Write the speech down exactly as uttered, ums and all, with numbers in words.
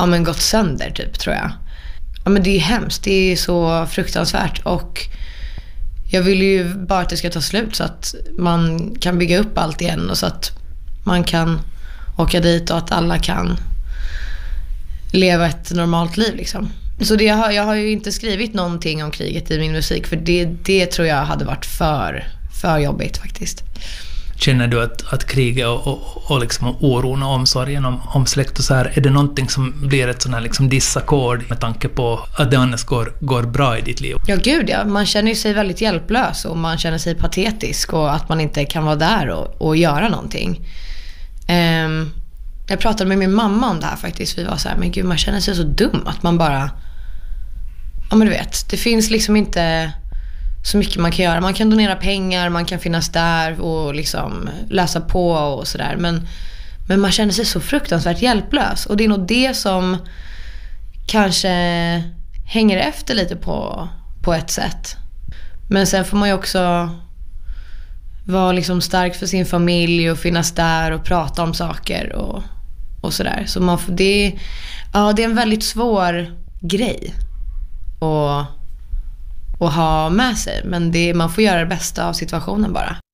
ja, men gått sönder typ, tror jag. Ja, men det är ju hemskt, det är så fruktansvärt, och jag vill ju bara att det ska ta slut så att man kan bygga upp allt igen, och så att man kan åka dit och att alla kan leva ett normalt liv liksom. Så det jag, har, jag har ju inte skrivit någonting om kriget i min musik, för det, det tror jag hade varit för, för jobbigt faktiskt. Känner du att, att kriget och, och, och liksom oron och omsorgen om, om släkt och så här, är det någonting som blir ett sån här liksom disackord med tanke på att det annars går, går bra i ditt liv? Ja, gud ja. Man känner ju sig väldigt hjälplös och man känner sig patetisk, och att man inte kan vara där och, och göra någonting. Um, jag pratade med min mamma om det här faktiskt. Vi var så här, men gud, man känner sig så dum att man bara... Ja, men du vet, det finns liksom inte så mycket man kan göra. Man kan donera pengar, man kan finnas där och liksom läsa på och sådär. Men, men man känner sig så fruktansvärt hjälplös. Och det är nog det som kanske hänger efter lite på, på ett sätt. Men sen får man ju också vara liksom stark för sin familj och finnas där och prata om saker och, och sådär. Så man får, det, ja, det är en väldigt svår grej att, att ha med sig. Men det, man får göra det bästa av situationen bara.